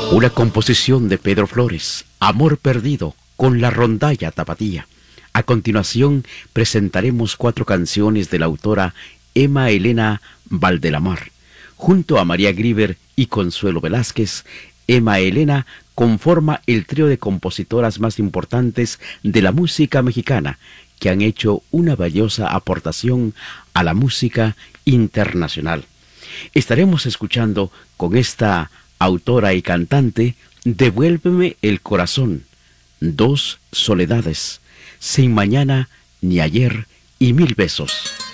Una composición de Pedro Flores, Amor Perdido, con la rondalla tapatía. A continuación presentaremos 4 canciones de la autora Emma Elena Valdelamar. Junto a María Grieber y Consuelo Velázquez, Emma Elena conforma el trío de compositoras más importantes de la música mexicana, que han hecho una valiosa aportación a la música internacional. Estaremos escuchando con esta autora y cantante Devuélveme el corazón, Dos soledades, Sin mañana ni ayer y Mil besos.